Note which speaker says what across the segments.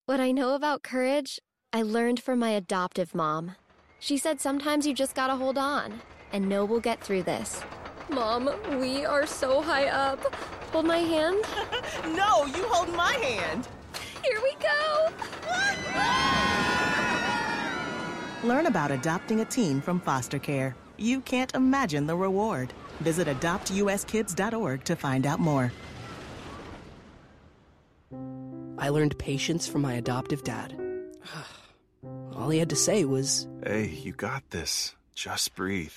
Speaker 1: What I know about courage, I learned from my adoptive mom. She said sometimes you just gotta hold on and know we'll get through this. Mom, we are so high up. Hold my hand.
Speaker 2: No, you hold my hand.
Speaker 1: Here we go.
Speaker 2: Learn about adopting a teen from foster care. You can't imagine the reward. Visit adoptuskids.org to find out more.
Speaker 3: I learned patience from my adoptive dad. All he had to say was,
Speaker 4: "Hey, you got this. Just breathe."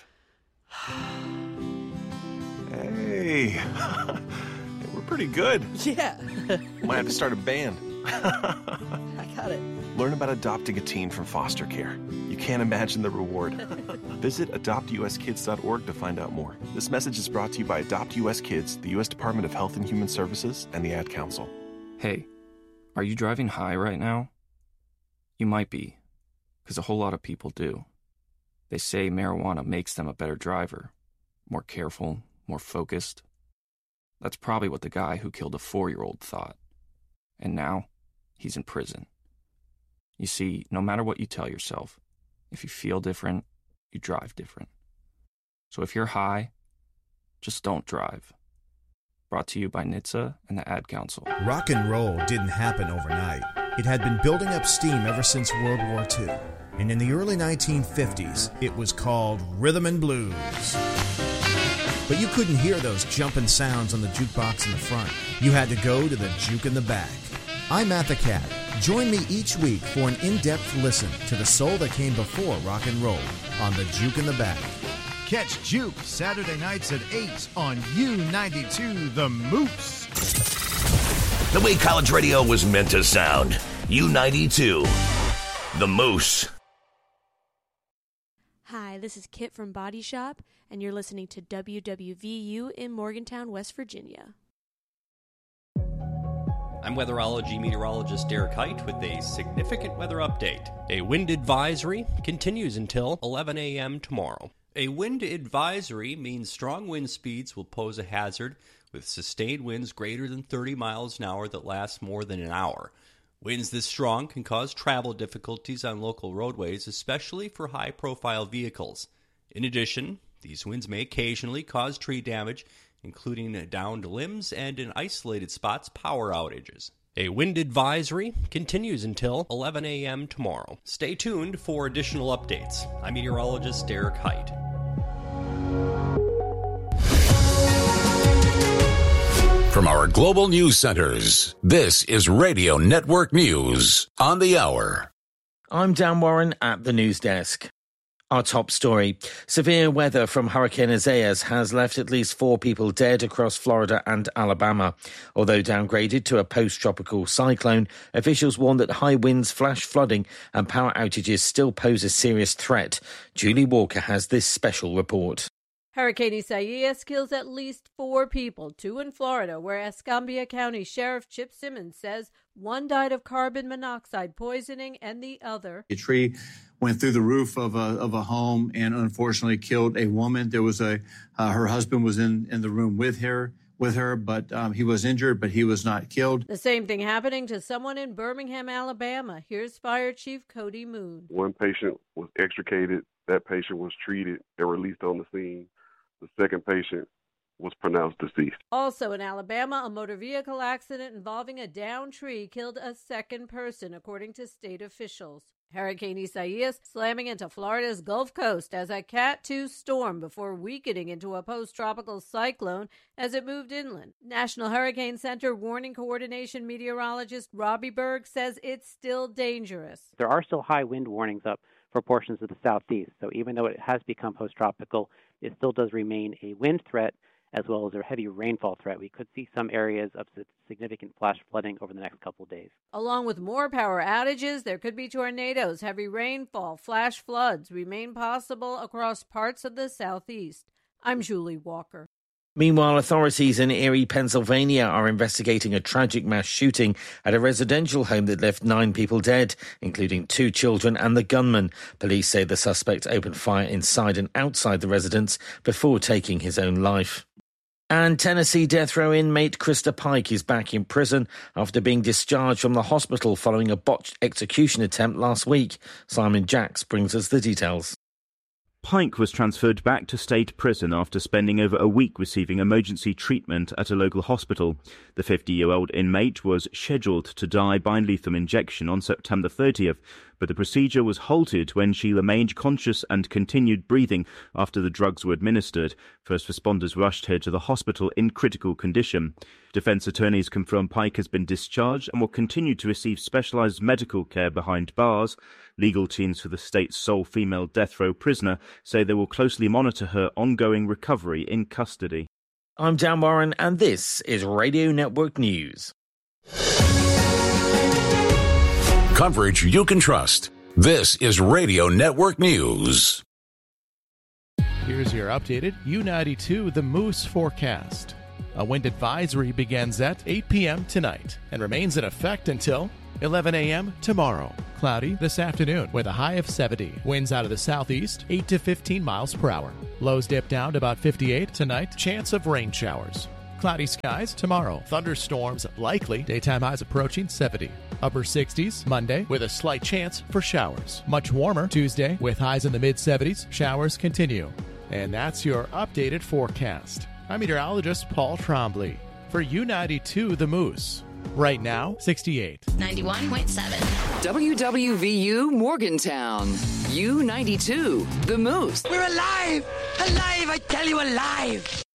Speaker 4: Hey, we're pretty good.
Speaker 3: yeah.
Speaker 4: Might have to start a band.
Speaker 3: I got it.
Speaker 4: Learn about adopting a teen from foster care. You can't imagine the reward. Visit adoptuskids.org to find out more. This message is brought to you by Adopt US Kids, the U.S. Department of Health and Human Services, and the Ad Council.
Speaker 5: Hey, are you driving high right now? You might be, because a whole lot of people do. They say marijuana makes them a better driver, more careful, more focused. That's probably what the guy who killed a 4-year-old thought. And now, he's in prison. You see, no matter what you tell yourself, if you feel different, you drive different. So if you're high, just don't drive. Brought to you by NHTSA and the Ad Council.
Speaker 6: Rock and roll didn't happen overnight. It had been building up steam ever since World War II. And in the early 1950s, it was called rhythm and blues. But you couldn't hear those jumping sounds on the jukebox in the front. You had to go to the juke in the back. I'm Matt the Cat. Join me each week for an in-depth listen to the soul that came before rock and roll on the Juke in the Back.
Speaker 7: Catch Juke Saturday nights at 8 on U92 The Moose.
Speaker 8: The way college radio was meant to sound. U92 The Moose.
Speaker 9: Hi, this is Kit from Body Shop, and you're listening to WWVU in Morgantown, West Virginia.
Speaker 10: I'm weatherology meteorologist Derek Height with a significant weather update. A wind advisory continues until 11 a.m. tomorrow. A wind advisory means strong wind speeds will pose a hazard with sustained winds greater than 30 miles an hour that last more than an hour. Winds this strong can cause travel difficulties on local roadways, especially for high-profile vehicles. In addition, these winds may occasionally cause tree damage, including downed limbs and, in isolated spots, power outages. A wind advisory continues until 11 a.m. tomorrow. Stay tuned for additional updates. I'm meteorologist Derek Height.
Speaker 11: From our global news centers, this is Radio Network News on the Hour.
Speaker 12: I'm Dan Warren at the news desk. Our top story. Severe weather from Hurricane Isaias has left at least 4 people dead across Florida and Alabama. Although downgraded to a post-tropical cyclone, officials warn that high winds, flash flooding and power outages still pose a serious threat. Julie Walker has this special report.
Speaker 13: Hurricane Isaias kills at least 4 people, 2 in Florida, where Escambia County Sheriff Chip Simmons says 1 died of carbon monoxide poisoning and the other.
Speaker 14: A tree went through the roof of a home and unfortunately killed a woman. There was her husband was in the room with her, but he was injured, but he was not killed.
Speaker 13: The same thing happening to someone in Birmingham, Alabama. Here's Fire Chief Cody Moon.
Speaker 15: 1 patient was extricated. That patient was treated and released on the scene. The second patient was pronounced deceased.
Speaker 13: Also in Alabama, a motor vehicle accident involving a downed tree killed a second person, according to state officials. Hurricane Isaias slamming into Florida's Gulf Coast as a Cat 2 storm before weakening into a post-tropical cyclone as it moved inland. National Hurricane Center warning coordination meteorologist Robbie Berg says it's still dangerous.
Speaker 16: There are still high wind warnings up for portions of the southeast, so even though it has become post-tropical, it still does remain a wind threat as well as a heavy rainfall threat. We could see some areas of significant flash flooding over the next couple of days.
Speaker 13: Along with more power outages, there could be tornadoes, heavy rainfall, flash floods remain possible across parts of the southeast. I'm Julie Walker.
Speaker 12: Meanwhile, authorities in Erie, Pennsylvania are investigating a tragic mass shooting at a residential home that left 9 people dead, including 2 children and the gunman. Police say the suspect opened fire inside and outside the residence before taking his own life. And Tennessee death row inmate Krista Pike is back in prison after being discharged from the hospital following a botched execution attempt last week. Simon Jacks brings us the details.
Speaker 17: Pike was transferred back to state prison after spending over a week receiving emergency treatment at a local hospital. The 50-year-old inmate was scheduled to die by lethal injection on September 30th, but the procedure was halted when she remained conscious and continued breathing after the drugs were administered. First responders rushed her to the hospital in critical condition. Defence attorneys confirm Pike has been discharged and will continue to receive specialised medical care behind bars. Legal teams for the state's sole female death row prisoner say they will closely monitor her ongoing recovery in custody.
Speaker 12: I'm Dan Warren, and this is Radio Network News.
Speaker 11: Coverage you can trust. This is Radio Network News.
Speaker 18: Here's your updated U92 The Moose forecast. A wind advisory begins at 8 p.m. tonight and remains in effect until 11 a.m. tomorrow. Cloudy this afternoon with a high of 70. Winds out of the southeast, 8 to 15 miles per hour. Lows dip down to about 58 tonight. Chance of rain showers. Cloudy skies tomorrow. Thunderstorms likely. Daytime highs approaching 70. Upper 60s Monday with a slight chance for showers. Much warmer Tuesday with highs in the mid-70s. Showers continue. And that's your updated forecast. I'm meteorologist Paul Trombley for U92 The Moose. Right now, 68.
Speaker 19: 91.7. WWVU Morgantown. U92 The Moose.
Speaker 20: We're alive! Alive, I tell you, alive!